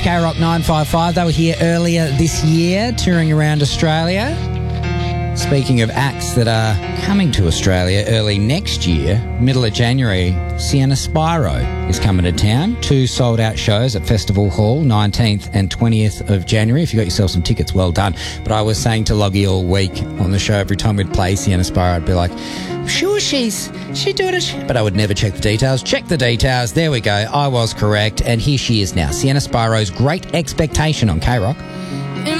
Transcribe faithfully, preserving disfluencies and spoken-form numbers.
to K Rock nine five five. They were here earlier this year, touring around Australia. Speaking of acts that are coming to Australia early next year, middle of January, Sienna Spyro is coming to town. Two sold-out shows at Festival Hall, nineteenth and twentieth of January. If you got yourself some tickets, well done. But I was saying to Loggy all week on the show, every time we'd play Sienna Spyro, I'd be like, I'm sure she's she's doing it. But I would never check the details. Check the details. There we go. I was correct. And here she is now. Sienna Spyro's Great Expectation on K Rock.